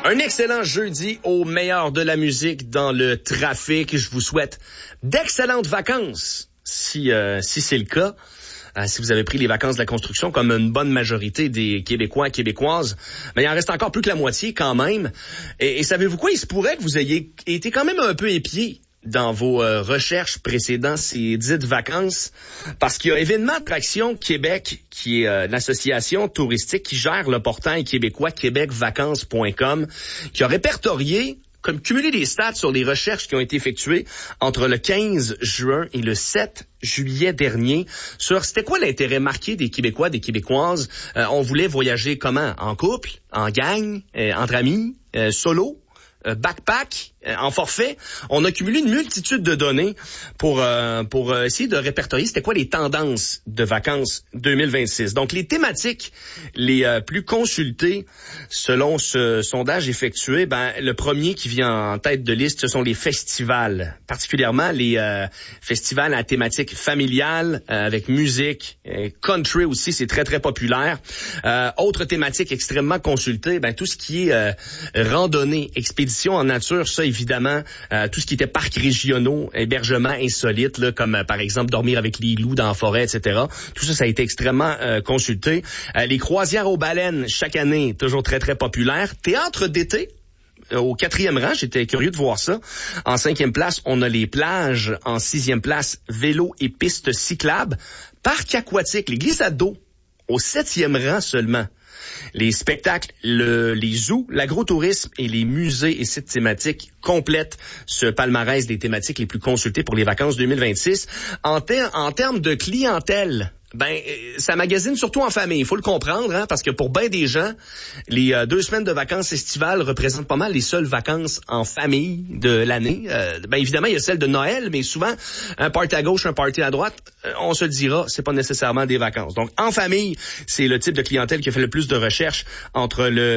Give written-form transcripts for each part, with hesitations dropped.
Un excellent jeudi au meilleur de la musique dans le trafic. Je vous souhaite d'excellentes vacances, si c'est le cas. Si vous avez pris les vacances de la construction, comme une bonne majorité des Québécois et Québécoises, mais il en reste encore plus que la moitié quand même. Et savez-vous quoi? Il se pourrait que vous ayez été quand même un peu épiés dans vos recherches précédentes ces dites vacances, parce qu'il y a Événement Attraction Québec, qui est l'association touristique qui gère le portail québécois québecvacances.com, qui a répertorié, comme cumulé des stats sur les recherches qui ont été effectuées entre le 15 juin et le 7 juillet dernier sur c'était quoi l'intérêt marqué des Québécois, des Québécoises. On voulait voyager comment? En couple, en gang, entre amis, solo, backpack, en forfait. On a cumulé une multitude de données pour essayer de répertorier c'était quoi les tendances de vacances 2026. Donc, les thématiques les plus consultées selon ce sondage effectué, le premier qui vient en tête de liste, ce sont les festivals, particulièrement les festivals à thématique familiale, avec musique, country aussi, c'est très, très populaire. Autre thématique extrêmement consultée, tout ce qui est randonnée, expédition en nature, ça évidemment, tout ce qui était parcs régionaux, hébergements insolites, là, comme par exemple dormir avec les loups dans la forêt, etc. Tout ça a été extrêmement consulté. Les croisières aux baleines, chaque année, toujours très, très populaire. Théâtre d'été, au 4e rang, j'étais curieux de voir ça. En 5e place, on a les plages. En 6e place, vélo et pistes cyclables. Parc aquatique, les glissades d'eau, au 7e rang seulement. Les spectacles, les zoos, l'agrotourisme et les musées et sites thématiques complètent ce palmarès des thématiques les plus consultées pour les vacances 2026. En termes de clientèle, ça magasine surtout en famille, il faut le comprendre, parce que pour bien des gens, les 2 semaines de vacances estivales représentent pas mal les seules vacances en famille de l'année. Évidemment, il y a celle de Noël, mais souvent, un party à gauche, un party à droite, on se le dira, c'est pas nécessairement des vacances. Donc, en famille, c'est le type de clientèle qui a fait le plus de recherches entre le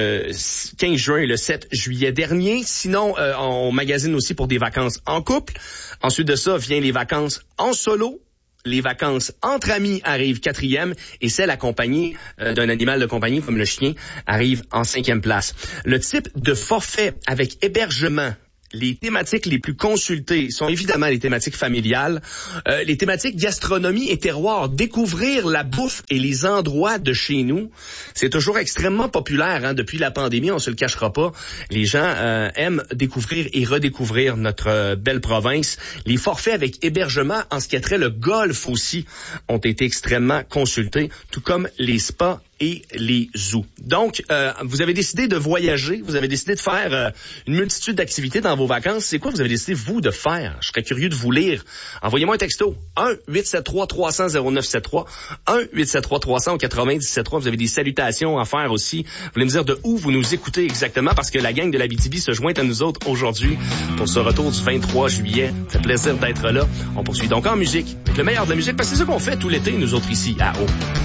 15 juin et le 7 juillet dernier. Sinon, on magasine aussi pour des vacances en couple. Ensuite de ça, vient les vacances en solo. Les vacances entre amis arrivent 4e et celles accompagnées d'un animal de compagnie comme le chien arrivent en 5e place. Le type de forfait avec hébergement, les thématiques les plus consultées sont évidemment les thématiques familiales, les thématiques gastronomie et terroir, découvrir la bouffe et les endroits de chez nous. C'est toujours extrêmement populaire, depuis la pandémie, on se le cachera pas. Les gens aiment découvrir et redécouvrir notre belle province. Les forfaits avec hébergement, en ce qui a trait le golf aussi, ont été extrêmement consultés, tout comme les spas et les zoos. Donc, vous avez décidé de voyager, vous avez décidé de faire une multitude d'activités dans vos vacances. C'est quoi vous avez décidé, vous, de faire? Je serais curieux de vous lire. Envoyez-moi un texto. 1-873-300-0973. 1-873-300-97-3. Vous avez des salutations à faire aussi. Vous voulez me dire de où vous nous écoutez exactement, parce que la gang de l'Abitibi se joint à nous autres aujourd'hui pour ce retour du 23 juillet. Ça fait plaisir d'être là. On poursuit donc en musique, avec le meilleur de la musique, parce que c'est ça qu'on fait tout l'été, nous autres ici, à Haut.